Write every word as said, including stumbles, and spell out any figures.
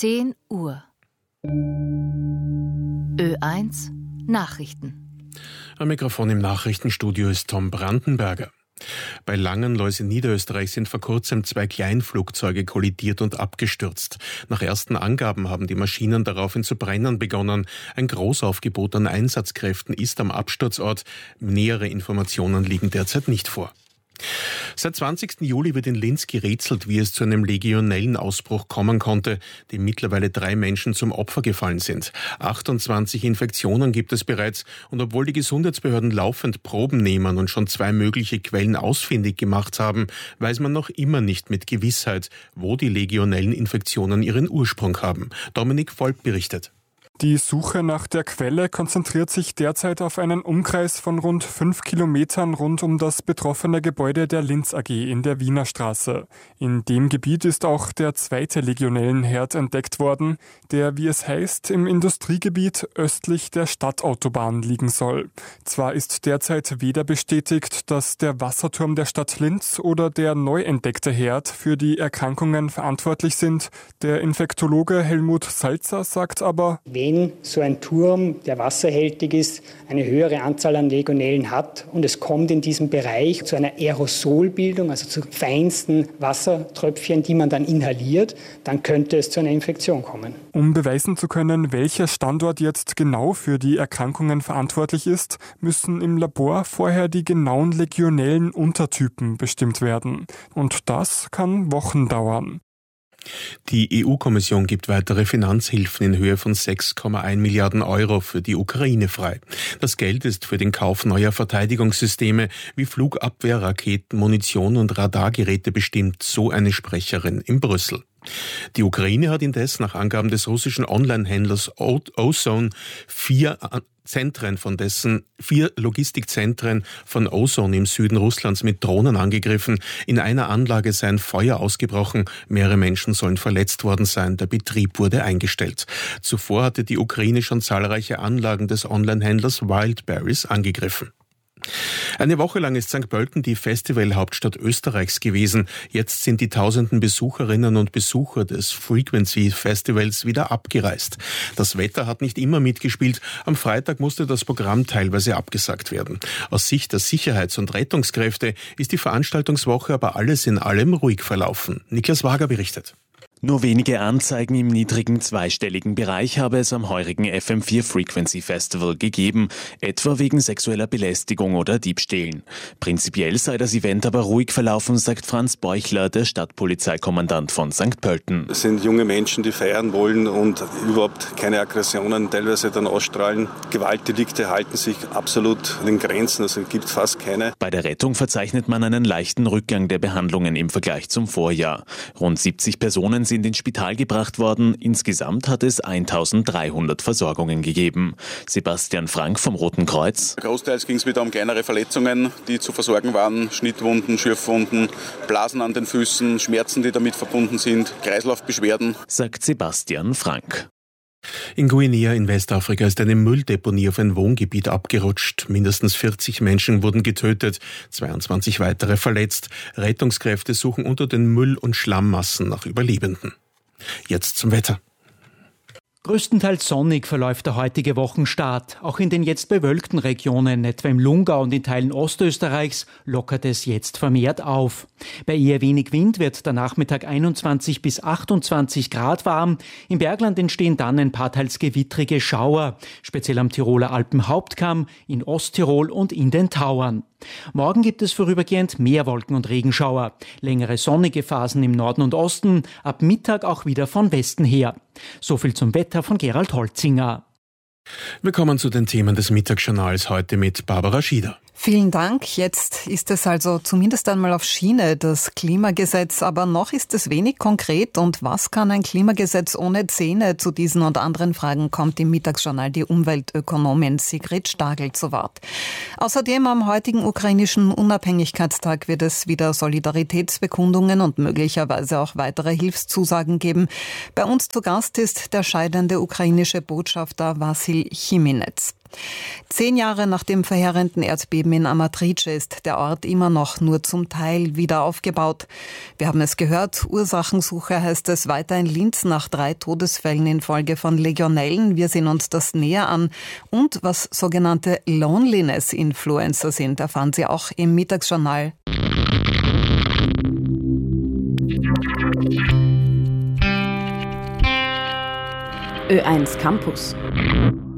zehn Uhr. Ö eins Nachrichten. Am Mikrofon im Nachrichtenstudio ist Tom Brandenberger. Bei Langenlois in Niederösterreich sind vor kurzem zwei Kleinflugzeuge kollidiert und abgestürzt. Nach ersten Angaben haben die Maschinen daraufhin zu brennen begonnen. Ein Großaufgebot an Einsatzkräften ist am Absturzort. Nähere Informationen liegen derzeit nicht vor. Seit zwanzigsten Juli wird in Linz gerätselt, wie es zu einem Legionellenausbruch kommen konnte, dem mittlerweile drei Menschen zum Opfer gefallen sind. achtundzwanzig Infektionen gibt es bereits und obwohl die Gesundheitsbehörden laufend Proben nehmen und schon zwei mögliche Quellen ausfindig gemacht haben, weiß man noch immer nicht mit Gewissheit, wo die Legionelleninfektionen ihren Ursprung haben. Dominik Volk berichtet. Die Suche nach der Quelle konzentriert sich derzeit auf einen Umkreis von rund fünf Kilometern rund um das betroffene Gebäude der Linz A G in der Wiener Straße. In dem Gebiet ist auch der zweite Legionellenherd entdeckt worden, der, wie es heißt, im Industriegebiet östlich der Stadtautobahn liegen soll. Zwar ist derzeit weder bestätigt, dass der Wasserturm der Stadt Linz oder der neu entdeckte Herd für die Erkrankungen verantwortlich sind. Der Infektologe Helmut Salzer sagt aber, wenn so ein Turm, der wasserhältig ist, eine höhere Anzahl an Legionellen hat und es kommt in diesem Bereich zu einer Aerosolbildung, also zu feinsten Wassertröpfchen, die man dann inhaliert, dann könnte es zu einer Infektion kommen. Um beweisen zu können, welcher Standort jetzt genau für die Erkrankungen verantwortlich ist, müssen im Labor vorher die genauen Legionellen-Untertypen bestimmt werden. Und das kann Wochen dauern. Die E U-Kommission gibt weitere Finanzhilfen in Höhe von sechs Komma eins Milliarden Euro für die Ukraine frei. Das Geld ist für den Kauf neuer Verteidigungssysteme wie Flugabwehrraketen, Munition und Radargeräte bestimmt, so eine Sprecherin in Brüssel. Die Ukraine hat indes nach Angaben des russischen Online-Händlers Ozone vier Zentren von dessen vier Logistikzentren von Ozone im Süden Russlands mit Drohnen angegriffen. In einer Anlage sei ein Feuer ausgebrochen. Mehrere Menschen sollen verletzt worden sein. Der Betrieb wurde eingestellt. Zuvor hatte die Ukraine schon zahlreiche Anlagen des Online-Händlers Wildberries angegriffen. Eine Woche lang ist Sankt Pölten die Festivalhauptstadt Österreichs gewesen. Jetzt sind die tausenden Besucherinnen und Besucher des Frequency Festivals wieder abgereist. Das Wetter hat nicht immer mitgespielt. Am Freitag musste das Programm teilweise abgesagt werden. Aus Sicht der Sicherheits- und Rettungskräfte ist die Veranstaltungswoche aber alles in allem ruhig verlaufen. Niklas Wager berichtet. Nur wenige Anzeigen im niedrigen zweistelligen Bereich habe es am heurigen F M vier Frequency Festival gegeben, etwa wegen sexueller Belästigung oder Diebstählen. Prinzipiell sei das Event aber ruhig verlaufen, sagt Franz Beuchler, der Stadtpolizeikommandant von Sankt Pölten. Es sind junge Menschen, die feiern wollen und überhaupt keine Aggressionen teilweise dann ausstrahlen. Gewaltdelikte halten sich absolut an den Grenzen, also es gibt fast keine. Bei der Rettung verzeichnet man einen leichten Rückgang der Behandlungen im Vergleich zum Vorjahr. Rund siebzig Personen sind ins Spital gebracht worden. Insgesamt hat es eintausenddreihundert Versorgungen gegeben. Sebastian Frank vom Roten Kreuz. Großteils ging es wieder um kleinere Verletzungen, die zu versorgen waren. Schnittwunden, Schürfwunden, Blasen an den Füßen, Schmerzen, die damit verbunden sind, Kreislaufbeschwerden, sagt Sebastian Frank. In Guinea in Westafrika ist eine Mülldeponie auf ein Wohngebiet abgerutscht. Mindestens vierzig Menschen wurden getötet, zweiundzwanzig weitere verletzt. Rettungskräfte suchen unter den Müll- und Schlammmassen nach Überlebenden. Jetzt zum Wetter. Größtenteils sonnig verläuft der heutige Wochenstart. Auch in den jetzt bewölkten Regionen, etwa im Lungau und in Teilen Ostösterreichs, lockert es jetzt vermehrt auf. Bei eher wenig Wind wird der Nachmittag einundzwanzig bis achtundzwanzig Grad warm. Im Bergland entstehen dann ein paar teils gewittrige Schauer, speziell am Tiroler Alpenhauptkamm, in Osttirol und in den Tauern. Morgen gibt es vorübergehend mehr Wolken- und Regenschauer. Längere sonnige Phasen im Norden und Osten, ab Mittag auch wieder von Westen her. So viel zum Wetter von Gerald Holzinger. Wir kommen zu den Themen des Mittagsjournals heute mit Barbara Schieder. Vielen Dank. Jetzt ist es also zumindest einmal auf Schiene, das Klimagesetz, aber noch ist es wenig konkret. Und was kann ein Klimagesetz ohne Zähne? Zu diesen und anderen Fragen kommt im Mittagsjournal die Umweltökonomin Sigrid Stagel zu Wort. Außerdem am heutigen ukrainischen Unabhängigkeitstag wird es wieder Solidaritätsbekundungen und möglicherweise auch weitere Hilfszusagen geben. Bei uns zu Gast ist der scheidende ukrainische Botschafter Wassil Chiminetz. Zehn Jahre nach dem verheerenden Erdbeben in Amatrice ist der Ort immer noch nur zum Teil wieder aufgebaut. Wir haben es gehört, Ursachensuche heißt es weiter in Linz nach drei Todesfällen infolge von Legionellen. Wir sehen uns das näher an. Und was sogenannte Loneliness-Influencer sind, erfahren Sie auch im Mittagsjournal. Ö eins Campus.